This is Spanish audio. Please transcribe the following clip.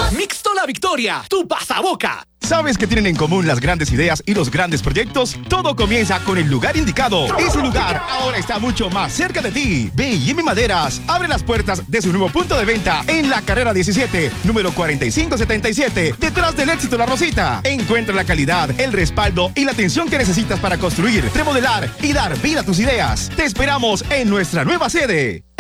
Mixto La Victoria, tu pasaboca. ¿Sabes qué tienen en común las grandes ideas y los grandes proyectos? Todo comienza con el lugar indicado. Ese lugar ahora está mucho más cerca de ti. B&M Maderas abre las puertas de su nuevo punto de venta en la carrera 17, número 4577, detrás del Éxito La Rosita. Encuentra la calidad, el respaldo y la atención que necesitas para construir, remodelar y dar vida a tus ideas. Te esperamos en nuestra nueva sede.